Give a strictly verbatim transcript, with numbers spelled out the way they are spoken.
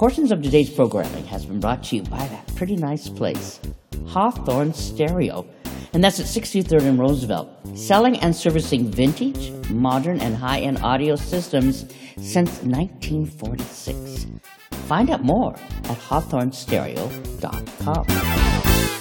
Portions of today's programming has been brought to you by that pretty nice place, Hawthorne Stereo. And that's at sixty-third and Roosevelt, selling and servicing vintage, modern, and high-end audio systems since nineteen forty-six. Find out more at hawthorne stereo dot com.